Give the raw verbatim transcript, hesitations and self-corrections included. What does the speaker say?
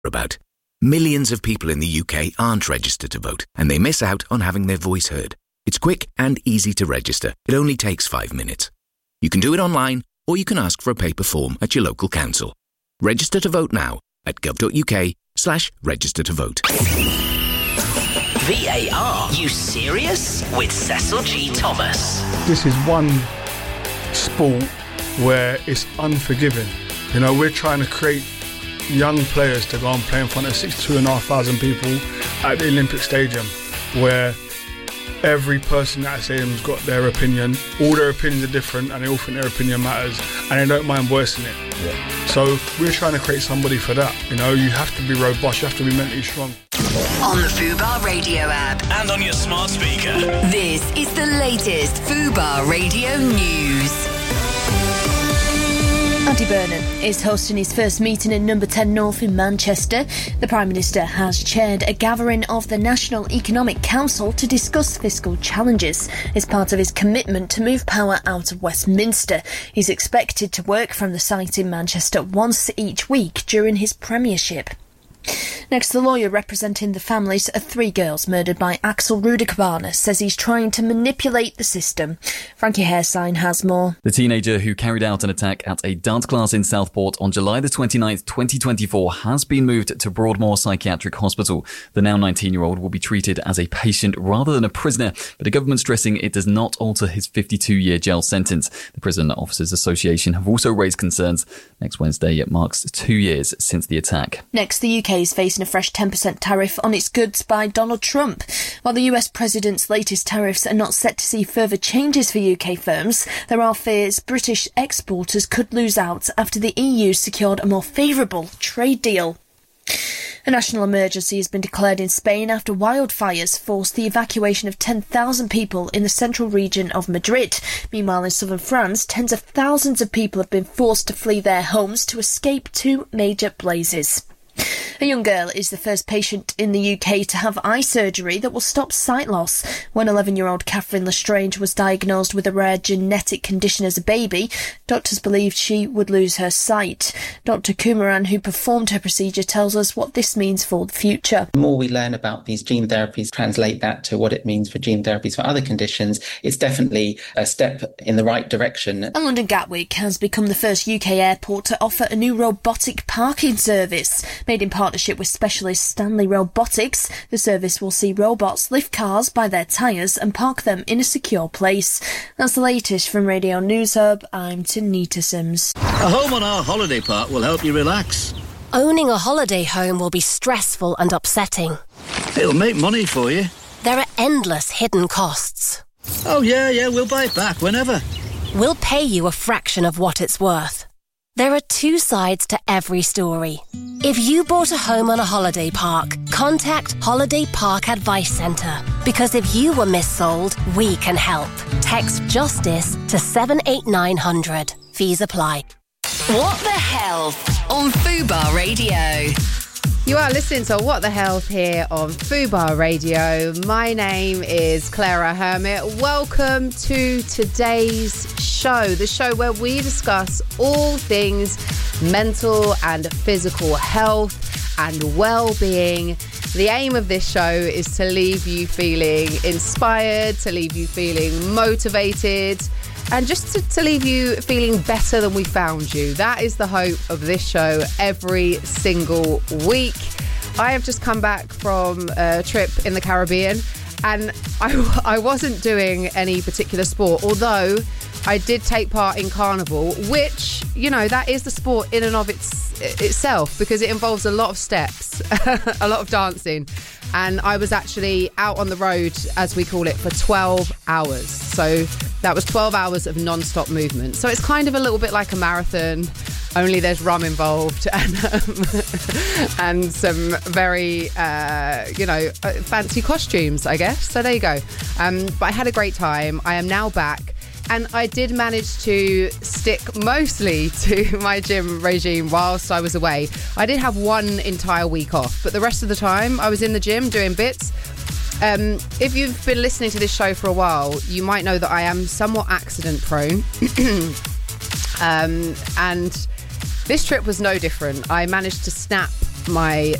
about. Millions of people in the U K aren't registered to vote, and they miss out on having their voice heard. It's quick and easy to register. It only takes five minutes. You can do it online, or you can ask for a paper form at your local council. Register to vote now at gov.uk slash register to vote. V A R, you serious? With Cecil G. Thomas. This is one sport where it's unforgiving. You know, we're trying to create young players to go and play in front of sixty-two and a half thousand people at the Olympic Stadium, where every person at that stadium's got their opinion. All their opinions are different, and they all think their opinion matters, and they don't mind voicing it. Yeah. So we're trying to create somebody for that. You know, you have to be robust, you have to be mentally strong. On the Fubar Radio app and on your smart speaker. This is the latest Fubar Radio news. Andy Burnham is hosting his first meeting in Number ten North in Manchester. The Prime Minister has chaired a gathering of the National Economic Council to discuss fiscal challenges as part of his commitment to move power out of Westminster. He's expected to work from the site in Manchester once each week during his premiership. Next, the lawyer representing the families of three girls murdered by Axel Rudikabana says he's trying to manipulate the system. Frankie Hairsign has more. The teenager who carried out an attack at a dance class in Southport on July the twenty-ninth, twenty twenty-four has been moved to Broadmoor Psychiatric Hospital. The now nineteen-year-old will be treated as a patient rather than a prisoner, but the government's stressing it does not alter his fifty-two-year jail sentence. The Prison Officers Association have also raised concerns. Next Wednesday, it marks two years since the attack. Next, the U K is facing a fresh ten percent tariff on its goods by Donald Trump. While the U S president's latest tariffs are not set to see further changes for U K firms, there are fears British exporters could lose out after the E U secured a more favourable trade deal. A national emergency has been declared in Spain after wildfires forced the evacuation of ten thousand people in the central region of Madrid. Meanwhile, in southern France, tens of thousands of people have been forced to flee their homes to escape two major blazes. A young girl is the first patient in the U K to have eye surgery that will stop sight loss. When eleven-year-old Catherine Lestrange was diagnosed with a rare genetic condition as a baby, doctors believed she would lose her sight. Doctor Kumaran, who performed her procedure, tells us what this means for the future. The more we learn about these gene therapies, translate that to what it means for gene therapies for other conditions, it's definitely a step in the right direction. And London Gatwick has become the first U K airport to offer a new robotic parking service. Made in partnership with specialist Stanley Robotics, the service will see robots lift cars by their tyres and park them in a secure place. That's the latest from Radio News Hub. I'm Tanita Sims. A home on our holiday park will help you relax. Owning a holiday home will be stressful and upsetting. It'll make money for you. There are endless hidden costs. Oh yeah, yeah, we'll buy it back whenever. We'll pay you a fraction of what it's worth. There are two sides to every story. If you bought a home on a holiday park, contact Holiday Park Advice Centre. Because if you were missold, we can help. Text JUSTICE to seven eight nine hundred. Fees apply. What the Health on Fubar Radio. You are listening to What the Health here on Fubar Radio. My name is Clara Hermit. Welcome to today's show, the show where we discuss all things mental and physical health and well-being. The aim of this show is to leave you feeling inspired, to leave you feeling motivated, and just to, to leave you feeling better than we found you. That is the hope of this show every single week. I have just come back from a trip in the Caribbean, and I, I wasn't doing any particular sport, although I did take part in Carnival, which, you know, that is the sport in and of its, itself, because it involves a lot of steps, a lot of dancing. And I was actually out on the road, as we call it, for twelve hours. So that was twelve hours of non-stop movement. So it's kind of a little bit like a marathon, only there's rum involved and, um, and some very, uh, you know, fancy costumes, I guess. So there you go. Um, but I had a great time. I am now back. And I did manage to stick mostly to my gym regime whilst I was away. I did have one entire week off, but the rest of the time I was in the gym doing bits. Um, if you've been listening to this show for a while, you might know that I am somewhat accident prone. um, and this trip was no different. I managed to snap my